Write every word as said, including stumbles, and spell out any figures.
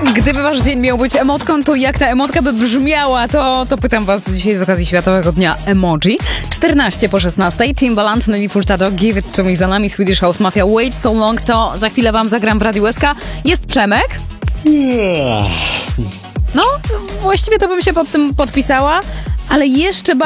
Gdyby wasz dzień miał być emotką, to jak ta emotka by brzmiała, to, to pytam was dzisiaj z okazji Światowego Dnia Emoji. czternaście po szesnastej, Timbaland, Nelly Furtado, Give It To Me, za nami Swedish House Mafia, Wait So Long, to za chwilę wam zagram w Radiu S K. Jest Przemek. No, właściwie to bym się pod tym podpisała, ale jeszcze bardziej